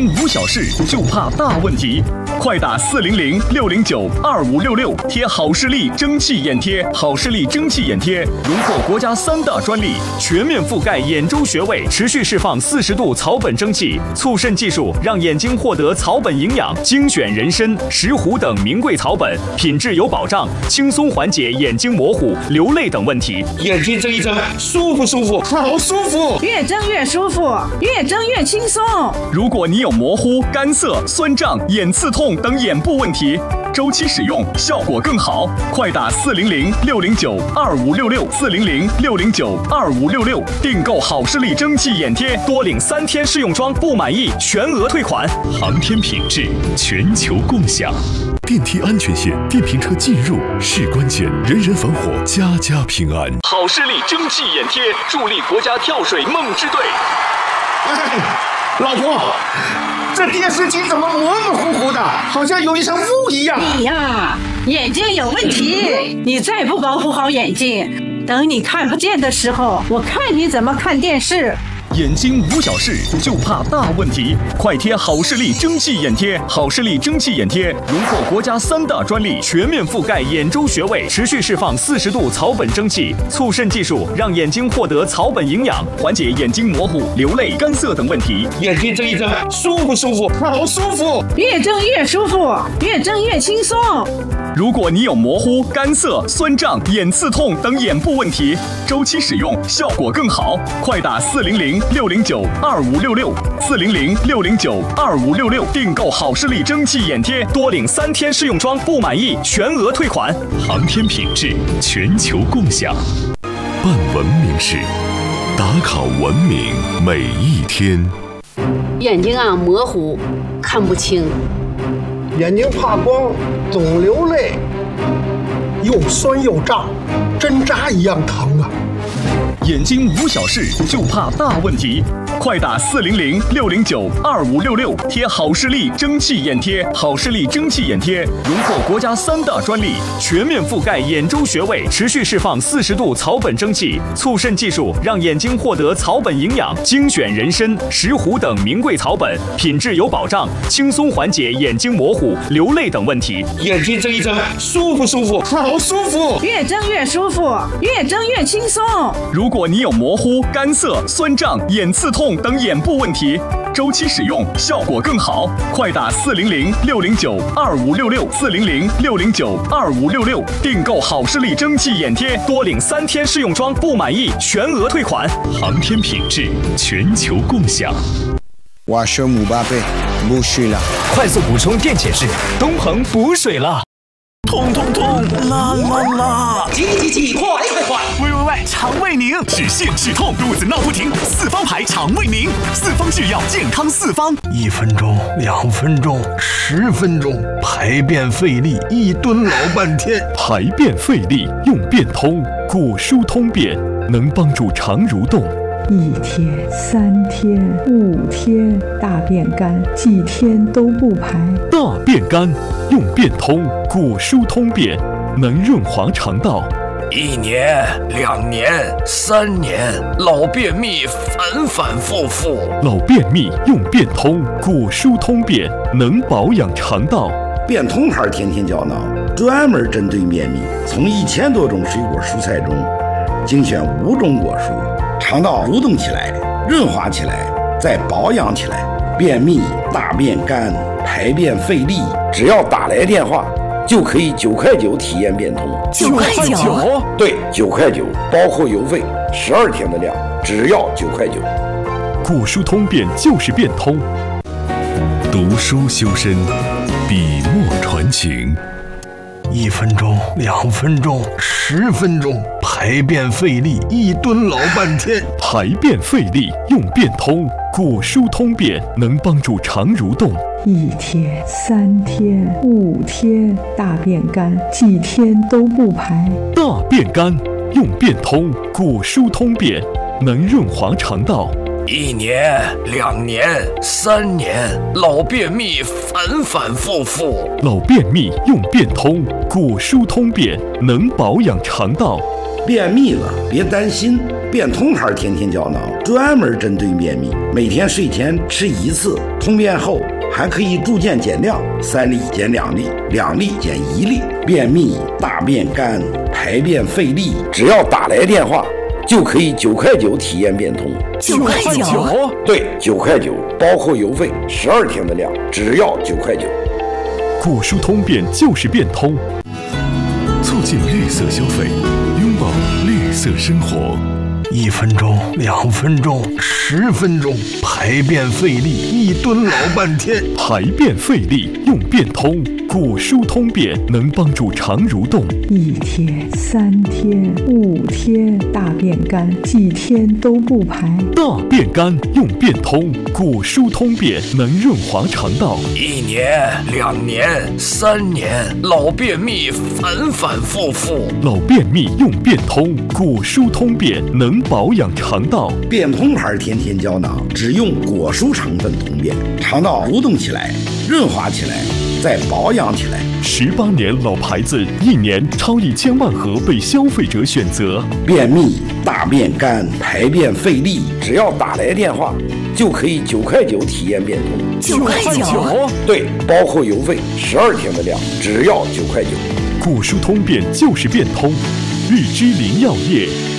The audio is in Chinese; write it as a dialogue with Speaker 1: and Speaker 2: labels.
Speaker 1: 无小事，就怕大问题。快打400-609-2566，贴好视力蒸汽眼贴。好视力蒸汽眼贴荣获国家3大专利，全面覆盖眼周穴位，持续释放40度草本蒸汽，促渗技术让眼睛获得草本营养。精选人参、石斛等名贵草本，品质有保障，轻松缓解眼睛模糊、流泪等问题。
Speaker 2: 眼睛睁一睁，舒服舒服，好舒服，
Speaker 3: 越睁越舒服，越睁越轻松。
Speaker 1: 如果你有模糊、干涩、酸胀、眼刺痛等眼部问题，周期使用效果更好。快打400-609-2566，400-609-2566，订购好视力蒸汽眼贴，多领3天试用装，不满意全额退款。航天品质，全球共享。
Speaker 4: 电梯安全线，电瓶车进入是关键，人人防火，家家平安。
Speaker 1: 好视力蒸汽眼贴，助力国家跳水梦之队。
Speaker 2: 老婆，这电视机怎么模模糊糊的，好像有一层雾一样？
Speaker 3: 你呀，眼睛有问题，你再不保护好眼睛，等你看不见的时候，我看你怎么看电视。
Speaker 1: 眼睛无小事，就怕大问题。快贴好视力蒸汽眼贴。好视力蒸汽眼贴荣获国家3大专利，全面覆盖眼周穴位，持续释放40度草本蒸汽，促渗技术让眼睛获得草本营养，缓解眼睛模糊、流泪、干涩等问题。
Speaker 2: 眼睛睁一睁，舒服舒服，好舒服，
Speaker 3: 越睁越舒服，越睁越轻松。
Speaker 1: 如果你有模糊、干涩、酸胀、眼刺痛等眼部问题，周期使用效果更好。快打400-609-2566，400-609-2566，订购好视力蒸汽眼贴，多领3天试用装，不满意全额退款。航天品质，全球共享。
Speaker 4: 办文明事，打卡文明每一天。
Speaker 5: 眼睛啊模糊，看不清。
Speaker 6: 眼睛怕光，总流泪，又酸又胀，针扎一样疼啊！
Speaker 1: 眼睛无小事，就怕大问题。快打400-609-2566，贴好视力蒸汽眼贴。好视力蒸汽眼贴荣获国家3大专利，全面覆盖眼周穴位，持续释放40度草本蒸汽，促渗技术让眼睛获得草本营养。精选人参、石斛等名贵草本，品质有保障，轻松缓解眼睛模糊、流泪等问题。
Speaker 2: 眼睛睁一睁，舒服舒服，好舒服，
Speaker 3: 越睁越舒服，越睁越轻松。
Speaker 1: 如果你有模糊、干涩、酸胀、眼刺痛等眼部问题，周期使用效果更好。快打400-609-2566，400-609-2566，订购好视力蒸汽眼贴，多领3天试用装，不满意全额退款。航天品质，全球共享。
Speaker 7: 我是姆巴佩，补水了，
Speaker 8: 快速补充电解质，东鹏补水了。
Speaker 9: 痛痛痛，啦啦啦！
Speaker 8: 急，快！喂，肠胃宁，止泻止痛，肚子闹不停，四方牌肠胃宁，四方制药，健康四方。
Speaker 9: 1分钟、2分钟、10分钟，排便费力，一蹲老半天。
Speaker 4: 排便费力用便通，果蔬通便，能帮助肠蠕动。
Speaker 10: 1天、3天、5天，大便干，几天都不排。
Speaker 4: 大便干用便通，果蔬通便，能润滑肠道。
Speaker 11: 1年、2年、3年，老便秘反反复复。
Speaker 4: 老便秘用便通，果蔬通便，能保养肠道。
Speaker 12: 便通牌天天胶囊，专门针对便秘，从1000多种水果蔬菜中精选5种果蔬，肠道蠕动起来，润滑起来，再保养起来。便秘、大便干、排便费力，只要打来电话，就可以9块9体验便通。
Speaker 8: 9块9？
Speaker 12: 对，9块9，包括邮费，12天的量，只要9块9。
Speaker 4: 果蔬通便就是便通。读书修身，笔墨传情。
Speaker 9: 1分钟、2分钟、10分钟，排便费力，一蹲老半天。
Speaker 4: 排便费力用便通，果蔬通便，能帮助肠蠕动。
Speaker 10: 1天、3天、5天，大便干，几天都不排。
Speaker 4: 大便干用便通，果蔬通便，能润滑肠道。
Speaker 11: 1年、2年、3年，老便秘反反复复。
Speaker 4: 老便秘用便通，果蔬通便，能保养肠道。
Speaker 12: 便秘了别担心，便通牌天天胶囊专门针对便秘，每天睡前吃1次，通便后还可以逐渐减量，3粒减2粒，2粒减1粒。便秘、大便干、排便费力，只要打来电话就可以9块9体验变通。
Speaker 11: 9块9？
Speaker 12: 对，9块9，包括邮费，12天的量，只要9块9。
Speaker 4: 果蔬通便就是变通，促进绿色消费，拥抱绿色生活。
Speaker 9: 1分钟、2分钟、10分钟，排便费力1吨老半天。
Speaker 4: 排便费力用变通，果蔬通便能帮助肠蠕动。
Speaker 10: 1天、3天、5天，大便干，几天都不排。
Speaker 4: 大便干用变通，果蔬通便能润滑肠道。
Speaker 11: 1年、2年、3年，老便秘反反复复。
Speaker 4: 老便秘用变通，果蔬通便能保养肠道。
Speaker 12: 变通牌天天胶囊只用果蔬成分通便，肠道蠕动起来，润滑起来，再保养起来。
Speaker 4: 18年老牌子，1年超1000万盒被消费者选择。
Speaker 12: 便秘、大便干、排便费力，只要打来电话就可以9块9体验变通。
Speaker 11: 9块9？
Speaker 12: 对，包括邮费，12天的量，只要9块9。
Speaker 4: 果蔬通便就是变通，日之林药业。